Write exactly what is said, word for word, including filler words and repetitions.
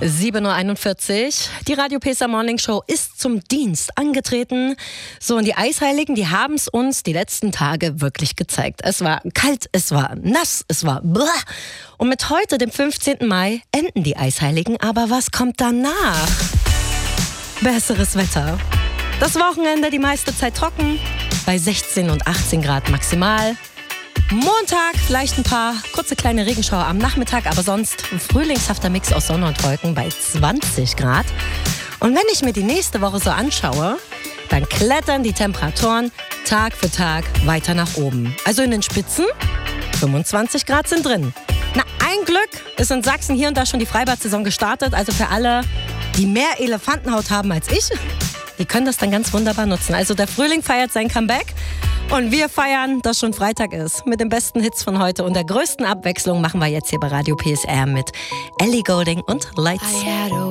sieben Uhr einundvierzig. Die Radio P S A Morning Show ist zum Dienst angetreten. So, und die Eisheiligen, die haben es uns die letzten Tage wirklich gezeigt. Es war kalt, es war nass, es war blah. Und mit heute, dem fünfzehnten Mai, enden die Eisheiligen. Aber was kommt danach? Besseres Wetter. Das Wochenende die meiste Zeit trocken, bei sechzehn und achtzehn Grad maximal. Montag vielleicht ein paar kurze kleine Regenschauer am Nachmittag, aber sonst ein frühlingshafter Mix aus Sonne und Wolken bei zwanzig Grad. Und wenn ich mir die nächste Woche so anschaue, dann klettern die Temperaturen Tag für Tag weiter nach oben. Also in den Spitzen fünfundzwanzig Grad sind drin. Na, ein Glück ist in Sachsen hier und da schon die Freibad-Saison gestartet. Also für alle, die mehr Elefantenhaut haben als ich, die können das dann ganz wunderbar nutzen. Also der Frühling feiert sein Comeback. Und wir feiern, dass schon Freitag ist. Mit den besten Hits von heute und der größten Abwechslung machen wir jetzt hier bei Radio P S R mit Ellie Goulding und Lights.